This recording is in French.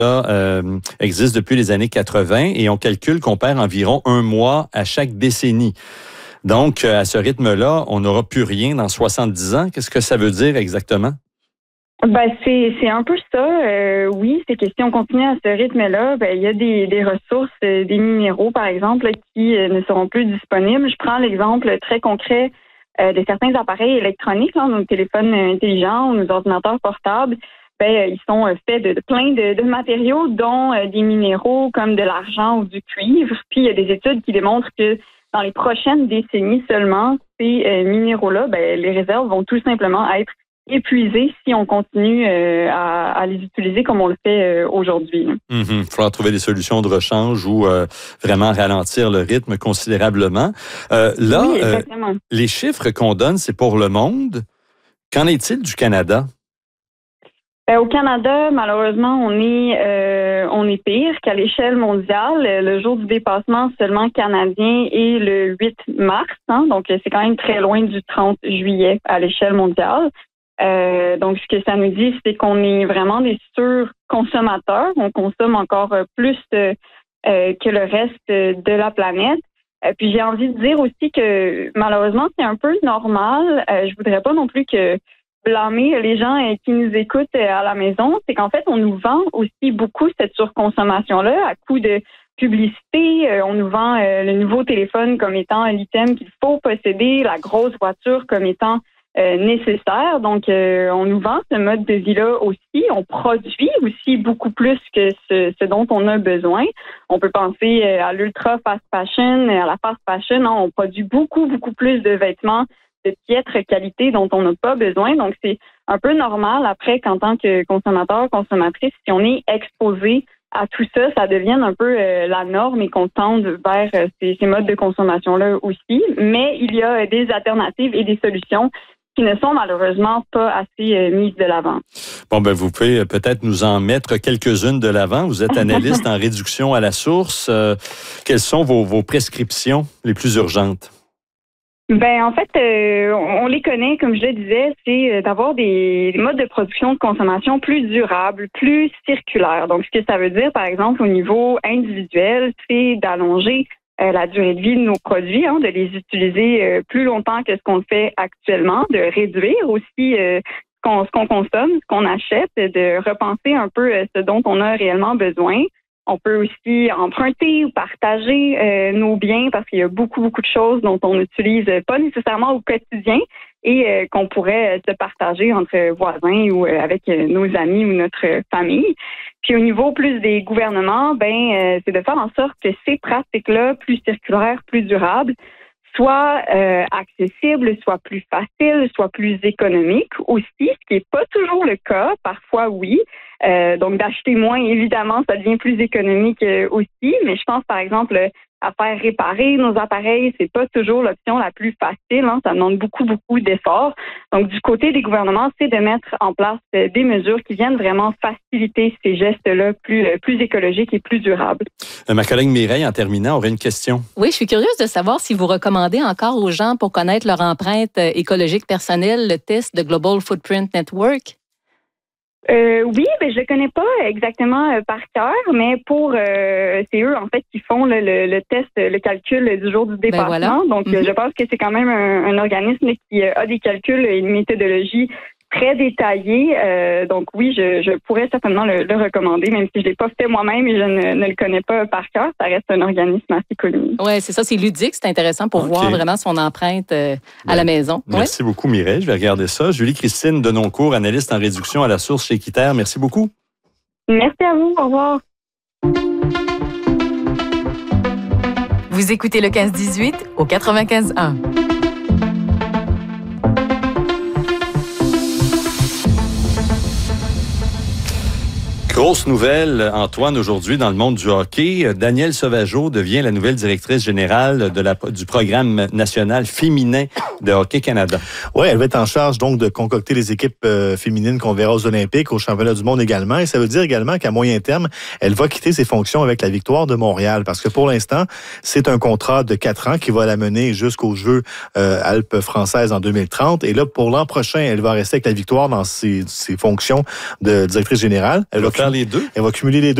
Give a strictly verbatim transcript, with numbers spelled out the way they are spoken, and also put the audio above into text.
euh, existe depuis les années quatre-vingt et on calcule qu'on perd environ un mois à chaque décennie. Donc, à ce rythme-là, on n'aura plus rien dans soixante-dix ans. Qu'est-ce que ça veut dire exactement? Ben c'est c'est un peu ça. Euh, oui, c'est que si on continue à ce rythme-là, ben il y a des, des ressources, euh, des minéraux, par exemple, là, qui euh, ne seront plus disponibles. Je prends l'exemple très concret euh, de certains appareils électroniques, là, nos téléphones intelligents, nos ordinateurs portables. Ben, ils sont faits de, de plein de, de matériaux, dont euh, des minéraux comme de l'argent ou du cuivre. Puis il y a des études qui démontrent que dans les prochaines décennies seulement, ces euh, minéraux-là, ben, les réserves vont tout simplement être épuisés si on continue euh, à, à les utiliser comme on le fait euh, aujourd'hui. Mm-hmm. Il faudra trouver des solutions de rechange ou euh, vraiment ralentir le rythme considérablement. Euh, là, oui, exactement. Euh, les chiffres qu'on donne, c'est pour le monde. Qu'en est-il du Canada? Euh, au Canada, malheureusement, on est euh, on est pire qu'à l'échelle mondiale. Le jour du dépassement seulement canadien est le huit mars, hein, donc c'est quand même très loin du trente juillet à l'échelle mondiale. Euh, donc, ce que ça nous dit, c'est qu'on est vraiment des surconsommateurs. On consomme encore plus euh, que le reste de la planète. Euh, puis j'ai envie de dire aussi que malheureusement, c'est un peu normal. Euh, je voudrais pas non plus que blâmer les gens euh, qui nous écoutent euh, à la maison. C'est qu'en fait, on nous vend aussi beaucoup cette surconsommation-là à coup de publicité. Euh, on nous vend euh, le nouveau téléphone comme étant l'item qu'il faut posséder, la grosse voiture comme étant Euh, nécessaire. Donc, euh, on nous vend ce mode de vie-là aussi. On produit aussi beaucoup plus que ce, ce dont on a besoin. On peut penser euh, à l'ultra fast fashion, à la fast fashion. Hein, on produit beaucoup, beaucoup plus de vêtements de piètre qualité dont on n'a pas besoin. Donc, c'est un peu normal après qu'en tant que consommateur, consommatrice, si on est exposé à tout ça, ça devienne un peu euh, la norme et qu'on tende vers euh, ces, ces modes de consommation-là aussi. Mais il y a des alternatives et des solutions qui ne sont malheureusement pas assez euh, mises de l'avant. Bon, ben vous pouvez peut-être nous en mettre quelques-unes de l'avant. Vous êtes analyste en réduction à la source. Euh, quelles sont vos, vos prescriptions les plus urgentes? Ben en fait, euh, on les connaît, comme je le disais, c'est d'avoir des, des modes de production de consommation plus durables, plus circulaires. Donc, ce que ça veut dire, par exemple, au niveau individuel, c'est d'allonger euh, la durée de vie de nos produits, hein, de les utiliser euh, plus longtemps que ce qu'on fait actuellement, de réduire aussi euh, ce qu'on, ce qu'on consomme, ce qu'on achète, de repenser un peu euh, ce dont on a réellement besoin. On peut aussi emprunter ou partager euh, nos biens parce qu'il y a beaucoup, beaucoup de choses dont on n'utilise pas nécessairement au quotidien et euh, qu'on pourrait euh, se partager entre voisins ou euh, avec euh, nos amis ou notre famille. Puis au niveau plus des gouvernements, ben euh, c'est de faire en sorte que ces pratiques-là, plus circulaires, plus durables, soient euh, accessibles, soient plus faciles, soient plus économiques aussi, ce qui n'est pas toujours le cas. Parfois, oui. Euh, donc, d'acheter moins, évidemment, ça devient plus économique euh, aussi. Mais je pense, par exemple, à faire réparer nos appareils, c'est pas toujours l'option la plus facile. Hein. Ça demande beaucoup, beaucoup d'efforts. Donc, du côté des gouvernements, c'est de mettre en place euh, des mesures qui viennent vraiment faciliter ces gestes-là plus, euh, plus écologiques et plus durables. Euh, ma collègue Mireille, en terminant, aurait une question. Oui, je suis curieuse de savoir si vous recommandez encore aux gens, pour connaître leur empreinte écologique personnelle, le test de Global Footprint Network. Euh, oui, ben je le connais pas exactement euh, par cœur, mais pour euh, c'est eux en fait qui font le, le, le test, le calcul du jour du dépassement. Ben voilà. Donc mm-hmm. euh, je pense que c'est quand même un, un organisme qui euh, a des calculs et une méthodologie très détaillée. Euh, donc oui, je, je pourrais certainement le, le recommander, même si je l'ai pas fait moi-même et je ne, ne le connais pas par cœur. Ça reste un organisme assez connu. Oui, c'est ça, c'est ludique, c'est intéressant pour okay. voir vraiment son empreinte euh, à ouais. la maison. Merci ouais. beaucoup Mireille, je vais regarder ça. Julie-Christine Denoncourt, analyste en réduction à la source chez Équiterre. Merci beaucoup. Merci à vous, au revoir. Vous écoutez le quinze dix-huit au quatre-vingt-quinze un. Grosse nouvelle, Antoine, aujourd'hui dans le monde du hockey. Danielle Sauvageau devient la nouvelle directrice générale de la, du programme national féminin de Hockey Canada. Oui, elle va être en charge donc de concocter les équipes euh, féminines qu'on verra aux Olympiques, aux Championnats du monde également. Et ça veut dire également qu'à moyen terme, elle va quitter ses fonctions avec la victoire de Montréal. Parce que pour l'instant, c'est un contrat de quatre ans qui va la mener jusqu'aux Jeux euh, Alpes françaises en deux mille trente. Et là, pour l'an prochain, elle va rester avec la victoire dans ses, ses fonctions de directrice générale. Elle, elle va faire les deux? Elle va cumuler les deux.